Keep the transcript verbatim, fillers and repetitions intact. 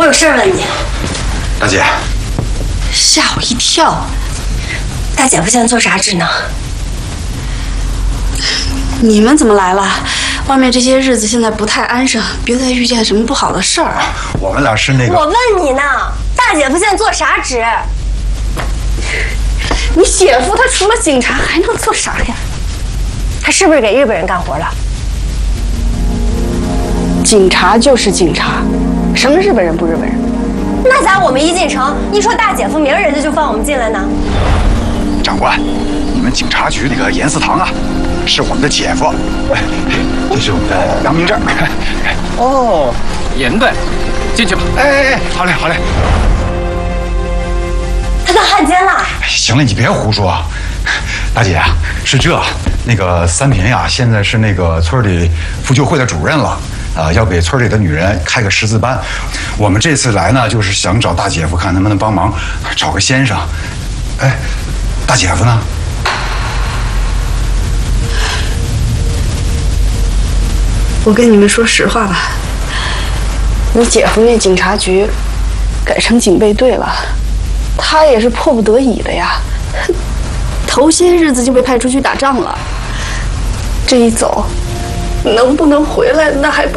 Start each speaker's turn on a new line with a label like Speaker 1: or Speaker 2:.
Speaker 1: 我有事问你。
Speaker 2: 大姐，
Speaker 1: 吓我一跳！大姐夫现在做啥职呢？
Speaker 3: 你们怎么来了？外面这些日子现在不太安生，别再遇见什么不好的事儿。
Speaker 2: 我们俩是那个……
Speaker 1: 我问你呢，大姐夫现在做啥职？
Speaker 3: 你姐夫他除了警察还能做啥呀？
Speaker 1: 他是不是给日本人干活了？
Speaker 3: 警察就是警察，什么日本人不日本人？
Speaker 1: 那咋我们一进城，一说大姐夫，明儿人家就放我们进来呢？
Speaker 2: 长官，你们警察局那个严思堂啊，是我们的姐夫，这是我们的良民证。
Speaker 4: 哦，严队，进去吧。
Speaker 2: 哎哎哎，好嘞好嘞。
Speaker 1: 他当汉奸了？
Speaker 2: 行了，你别胡说。大姐啊，是这，那个三平呀，现在是那个村里妇救会的主任了。呃，要给村里的女人开个识字班。我们这次来呢，就是想找大姐夫，看能不能帮忙找个先生。哎，大姐夫呢？
Speaker 3: 我跟你们说实话吧，你姐夫那警察局改成警备队了，他也是迫不得已的呀。头些日子就被派出去打仗了，这一走，能不能回来那还不